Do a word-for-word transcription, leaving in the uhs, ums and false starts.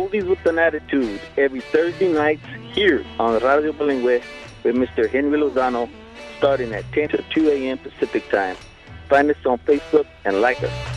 Oldies with an Attitude every Thursday nights here on Radio Bilingüe with Mister Henry Lozano starting at ten to two a.m. Pacific Time. Find us on Facebook and like us.